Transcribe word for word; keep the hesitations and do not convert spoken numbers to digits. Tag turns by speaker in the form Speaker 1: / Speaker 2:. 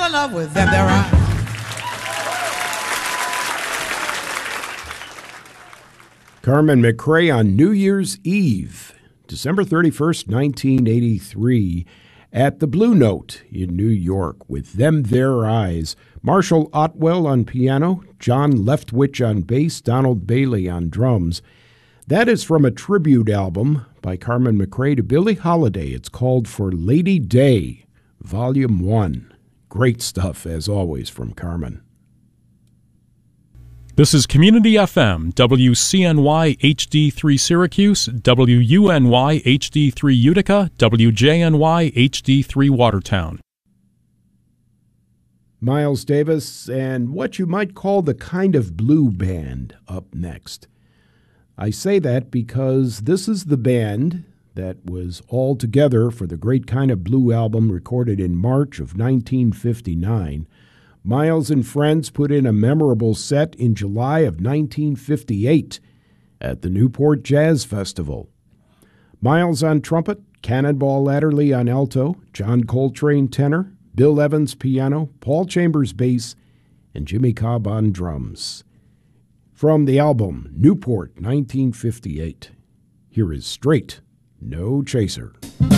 Speaker 1: in love with them there eyes.
Speaker 2: Carmen McRae on New Year's Eve, December thirty-first, nineteen eighty-three, at the Blue Note in New York with Them There Eyes. Marshall Otwell on piano, John Leftwich on bass, Donald Bailey on drums. That is from a tribute album by Carmen McRae to Billie Holiday. It's called For Lady Day, Volume one. Great stuff, as always, from Carmen.
Speaker 3: This is Community F M, W C N Y H D three Syracuse, W U N Y H D three Utica, W J N Y H D three Watertown.
Speaker 2: Miles Davis and what you might call the Kind of Blue Band up next. I say that because this is the band that was all together for the Great Kind of Blue album recorded in March of nineteen fifty-nine. Miles and friends put in a memorable set in July of nineteen fifty-eight at the Newport Jazz Festival. Miles on trumpet, Cannonball Adderley on alto, John Coltrane tenor, Bill Evans piano, Paul Chambers bass, and Jimmy Cobb on drums. From the album Newport nineteen fifty-eight, here is Straight No Chaser.